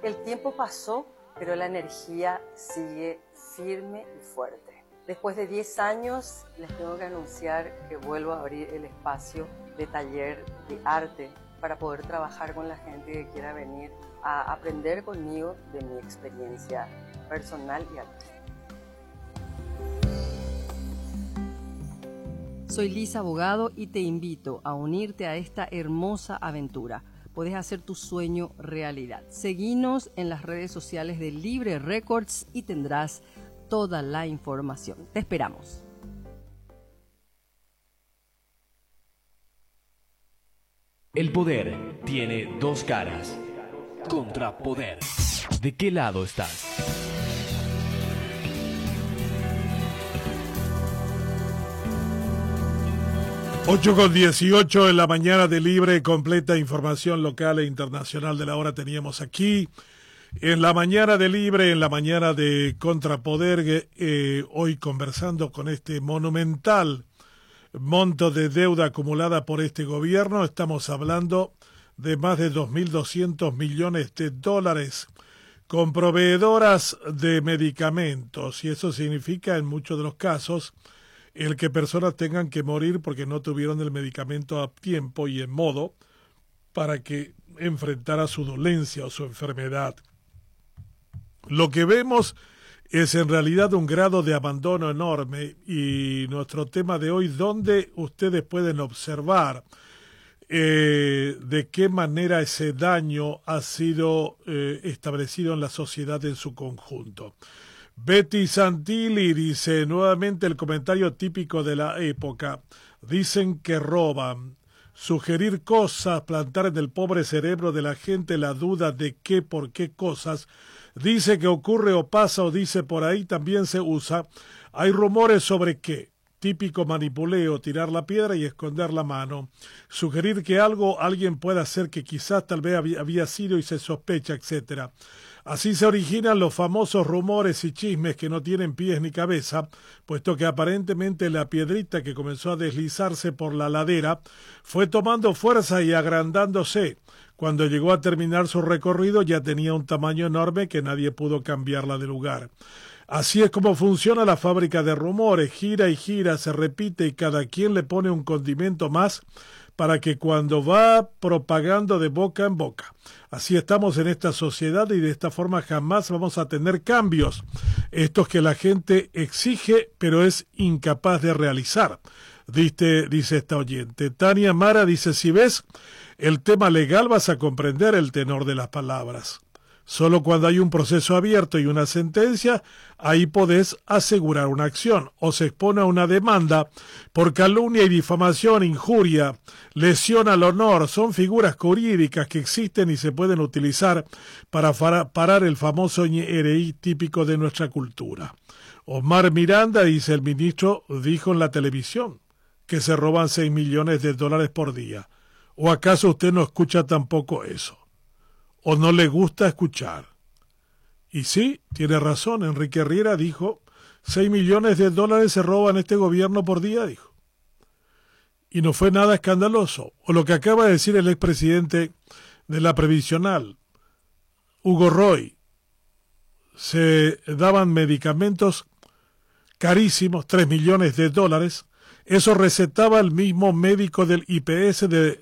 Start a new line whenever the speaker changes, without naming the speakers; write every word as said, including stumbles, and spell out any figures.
que el tiempo pasó, pero la energía sigue firme y fuerte. Después de diez años, les tengo que anunciar que vuelvo a abrir el espacio de taller de arte para poder trabajar con la gente que quiera venir a aprender conmigo de mi experiencia personal y artística.
Soy Lisa Abogado y te invito a unirte a esta hermosa aventura. Puedes hacer tu sueño realidad. Seguinos en las redes sociales de Libre Records y tendrás toda la información. Te esperamos.
El poder tiene dos caras. Contrapoder. ¿De qué lado estás?
ocho con dieciocho en la mañana de Libre, completa información local e internacional de la hora teníamos aquí. En la mañana de Libre, en la mañana de Contrapoder, eh, hoy conversando con este monumental monto de deuda acumulada por este gobierno, estamos hablando de más de dos mil doscientos millones de dólares con proveedoras de medicamentos, y eso significa en muchos de los casos el que personas tengan que morir porque no tuvieron el medicamento a tiempo y en modo para que enfrentara su dolencia o su enfermedad. Lo que vemos es en realidad un grado de abandono enorme, y nuestro tema de hoy, donde ustedes pueden observar eh, de qué manera ese daño ha sido eh, establecido en la sociedad en su conjunto. Betty Santilli dice nuevamente el comentario típico de la época. Dicen que roban. Sugerir cosas, plantar en el pobre cerebro de la gente la duda de qué, por qué cosas. Dice que ocurre o pasa o dice por ahí, también se usa. Hay rumores sobre qué. Típico manipuleo, tirar la piedra y esconder la mano. Sugerir que algo alguien pueda hacer que quizás tal vez había, había sido y se sospecha, etcétera. Así se originan los famosos rumores y chismes que no tienen pies ni cabeza, puesto que aparentemente la piedrita que comenzó a deslizarse por la ladera fue tomando fuerza y agrandándose. Cuando llegó a terminar su recorrido ya tenía un tamaño enorme que nadie pudo cambiarla de lugar. Así es como funciona la fábrica de rumores, gira y gira, se repite y cada quien le pone un condimento más para que cuando va propagando de boca en boca. Así estamos en esta sociedad y de esta forma jamás vamos a tener cambios. Estos que la gente exige pero es incapaz de realizar. Dice, dice esta oyente. Tania Mara dice, si ves el tema legal vas a comprender el tenor de las palabras. Solo cuando hay un proceso abierto y una sentencia, ahí podés asegurar una acción o se expone a una demanda por calumnia y difamación, injuria, lesión al honor. Son figuras jurídicas que existen y se pueden utilizar para parar el famoso ñereí típico de nuestra cultura. Omar Miranda dice, el ministro dijo en la televisión que se roban seis millones de dólares por día. ¿O acaso usted no escucha tampoco eso? ¿O no le gusta escuchar? Y sí, tiene razón, Enrique Riera dijo, seis millones de dólares se roban este gobierno por día, dijo. Y no fue nada escandaloso. O lo que acaba de decir el expresidente de la Previsional, Hugo Roy, se daban medicamentos carísimos, tres millones de dólares, eso recetaba el mismo médico del I P S de